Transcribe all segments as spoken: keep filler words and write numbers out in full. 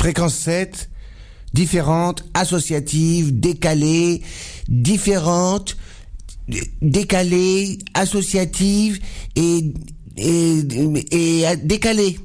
Fréquence sept, différentes, associatives, décalées, différentes, décalées, associatives et, et, et, et décalées.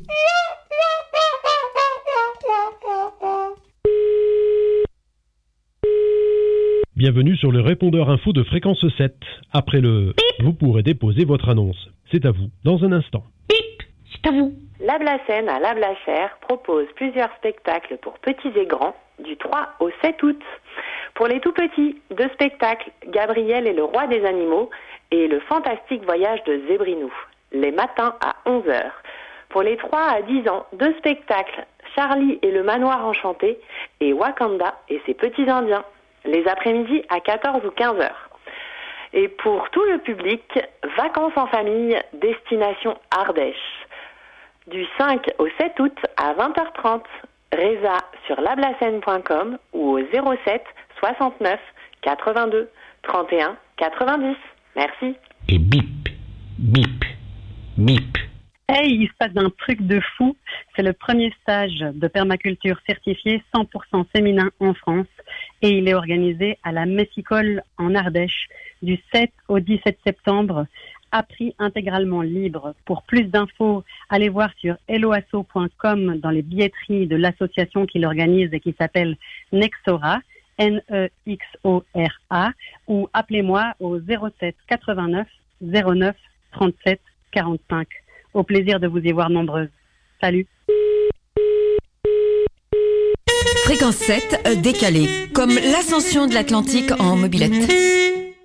Bienvenue sur le répondeur info de Fréquence sept. Après le bip, vous pourrez déposer votre annonce. C'est à vous, dans un instant. Bip, c'est à vous. La Blacène à La Blachère propose plusieurs spectacles pour petits et grands du trois au sept août. Pour les tout petits, deux spectacles, Gabriel et le roi des animaux et le fantastique voyage de Zébrinou, les matins à onze heures. Pour les trois à dix ans, deux spectacles, Charlie et le manoir enchanté et Wakanda et ses petits indiens, les après-midi à quatorze ou quinze heures. Et pour tout le public, vacances en famille, destination Ardèche. Du cinq au sept août à vingt heures trente. Résa sur lablacène point com ou au zéro sept soixante-neuf quatre-vingt-deux trente et un quatre-vingt-dix. Merci. Et bip, bip, bip. Hey, il se passe un truc de fou. C'est le premier stage de permaculture certifié cent pour cent féminin en France et il est organisé à la Messicole en Ardèche du sept au dix-sept septembre, à prix intégralement libre. Pour plus d'infos, allez voir sur helloasso point com dans les billetteries de l'association qui l'organise et qui s'appelle Nexora, N E X O R A, ou appelez-moi au zéro sept quatre-vingt-neuf zéro neuf trente-sept quarante-cinq. Au plaisir de vous y voir nombreuses. Salut. Fréquence sept, euh, décalée, comme l'ascension de l'Atlantique en mobilette.